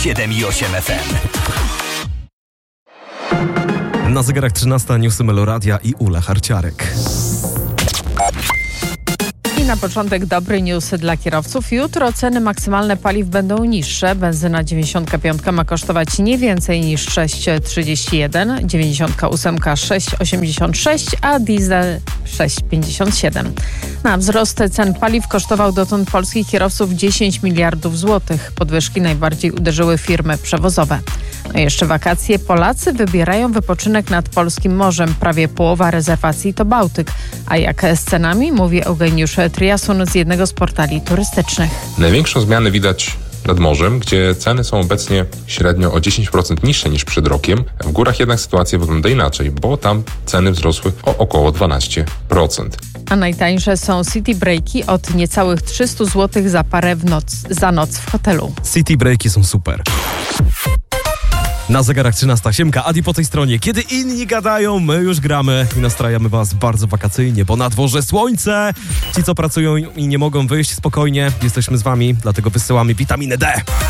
107 i 8 FM. Na zegarach 13 newsy Meloradia i Ula Harciarek. I na początek dobry news dla kierowców. Jutro ceny maksymalne paliw będą niższe. Benzyna 95 ma kosztować nie więcej niż 6,31, 98 6,86, a diesel 6,57. Na wzrost cen paliw kosztował dotąd polskich kierowców 10 miliardów złotych. Podwyżki najbardziej uderzyły firmy przewozowe. No i jeszcze wakacje. Polacy wybierają wypoczynek nad polskim morzem. Prawie połowa rezerwacji to Bałtyk. A jak z cenami? Mówi Eugeniusz Triasun z jednego z portali turystycznych. Największą zmianę widać nad morzem, gdzie ceny są obecnie średnio o 10% niższe niż przed rokiem. W górach jednak sytuacja wygląda inaczej, bo tam ceny wzrosły o około 12%. A najtańsze są city breaki od niecałych 300 zł za parę za noc w hotelu. City breaki są super. Na zegarach 13. Siemka, Adi po tej stronie. Kiedy inni gadają, my już gramy i nastrajamy was bardzo wakacyjnie, bo na dworze słońce. Ci, co pracują i nie mogą wyjść spokojnie, jesteśmy z wami, dlatego wysyłamy witaminę D.